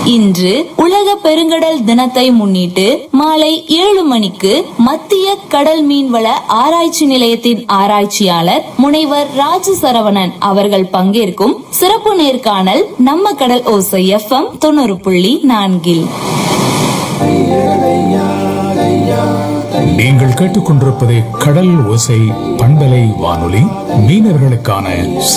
இன்று உலக பெருங்கடல் தினத்தை முன்னிட்டு மாலை 7 மணிக்கு மத்திய கடல் மீன்வள ஆராய்ச்சி நிலையத்தின் ஆராய்ச்சியாளர் முனைவர் ராஜ சரவணன் அவர்கள் பங்கேற்கும் சிறப்பு நேர்காணல் நம்ம கடல் ஓசை FM 90.4. நீங்கள் கேட்டுக்கொண்டிருப்பது கடல் ஓசை பண்பலை வானொலி, மீனவர்களுக்கான